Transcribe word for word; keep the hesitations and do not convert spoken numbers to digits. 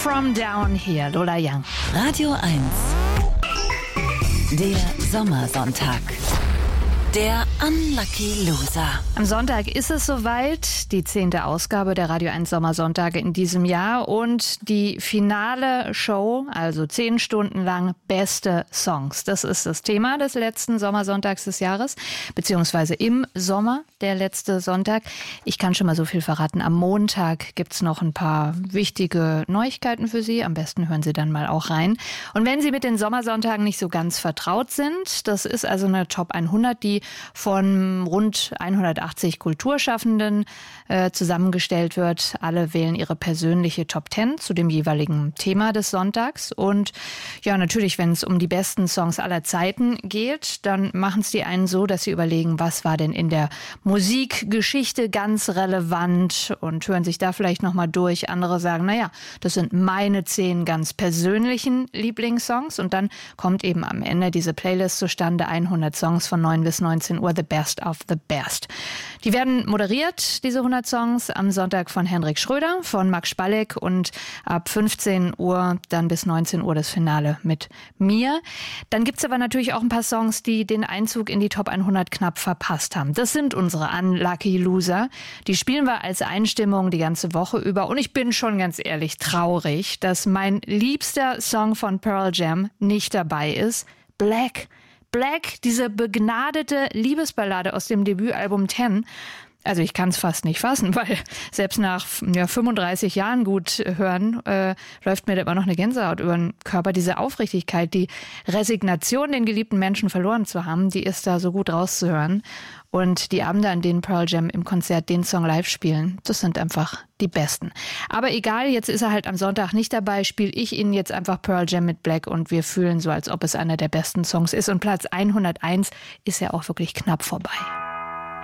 From Down Here, Lola Young. Radio eins. Der Sommersonntag. Der Unlucky Loser. Am Sonntag ist es soweit, die zehnte Ausgabe der Radio eins Sommersonntage in diesem Jahr und die finale Show, also zehn Stunden lang beste Songs. Das ist das Thema des letzten Sommersonntags des Jahres, beziehungsweise im Sommer, der letzte Sonntag. Ich kann schon mal so viel verraten. Am Montag gibt's noch ein paar wichtige Neuigkeiten für Sie. Am besten hören Sie dann mal auch rein. Und wenn Sie mit den Sommersonntagen nicht so ganz vertraut sind, das ist also eine Top hundert, die von rund hundertachtzig Kulturschaffenden äh, zusammengestellt wird. Alle wählen ihre persönliche Top zehn zu dem jeweiligen Thema des Sonntags. Und ja, natürlich, wenn es um die besten Songs aller Zeiten geht, dann machen es die einen so, dass sie überlegen, was war denn in der Musikgeschichte ganz relevant und hören sich da vielleicht nochmal durch. Andere sagen, naja, das sind meine zehn ganz persönlichen Lieblingssongs. Und dann kommt eben am Ende diese Playlist zustande, hundert Songs von neun bis neunzehn Uhr, the best of the best. Die werden moderiert, diese hundert Songs, am Sonntag von Henrik Schröder, von Max Spalleck und ab fünfzehn Uhr dann bis neunzehn Uhr das Finale mit mir. Dann gibt's aber natürlich auch ein paar Songs, die den Einzug in die Top hundert knapp verpasst haben. Das sind unsere Unlucky Loser. Die spielen wir als Einstimmung die ganze Woche über und ich bin schon ganz ehrlich traurig, dass mein liebster Song von Pearl Jam nicht dabei ist. Black. Black, diese begnadete Liebesballade aus dem Debütalbum zehn. Also ich kann es fast nicht fassen, weil selbst nach ja, fünfunddreißig Jahren gut hören, äh, läuft mir da immer noch eine Gänsehaut über den Körper. Diese Aufrichtigkeit, die Resignation, den geliebten Menschen verloren zu haben, die ist da so gut rauszuhören. Und die Abende, an denen Pearl Jam im Konzert den Song live spielen, das sind einfach die besten. Aber egal, jetzt ist er halt am Sonntag nicht dabei, spiele ich Ihnen jetzt einfach Pearl Jam mit Black und wir fühlen so, als ob es einer der besten Songs ist. Und Platz hunderteins ist ja auch wirklich knapp vorbei.